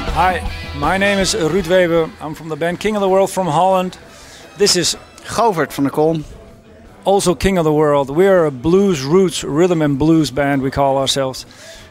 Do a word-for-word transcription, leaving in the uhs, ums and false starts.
Hi, my name is Ruud Weber. I'm from the band King of the World from Holland. This is Govert van der Kolm. Also King of the World. We are a blues roots rhythm and blues band, we call ourselves.